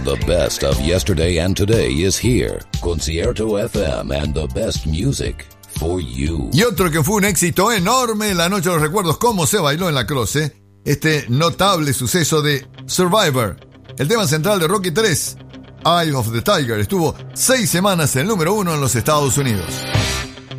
The best of yesterday and today is here. Concierto FM and the best music for you. Y otro que fue un éxito enorme en la noche de los recuerdos, cómo se bailó en la Croce, este notable suceso de Survivor, el tema central de Rocky III, Eye of the Tiger, estuvo 6 semanas en el número 1 en los Estados Unidos.